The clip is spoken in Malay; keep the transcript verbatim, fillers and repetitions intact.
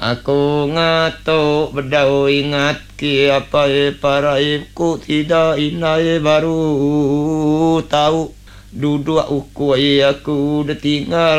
Aku ngatuk bedau ingat ki apa paraibku tidak inai baru tahu duduk uku aku udah tinggal